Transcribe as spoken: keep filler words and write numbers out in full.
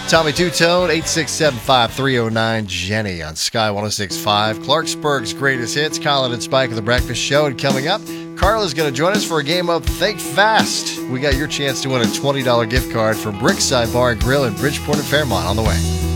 Tommy Two-Tone, eight six seven, five three zero nine. Jenny on Sky one oh six point five. Clarksburg's Greatest Hits. Colin and Spike of The Breakfast Show. And coming up, Carla's going to join us for a game of Think Fast. We got your chance to win a twenty dollars gift card from Brickside Bar and Grill in Bridgeport and Fairmont on the way.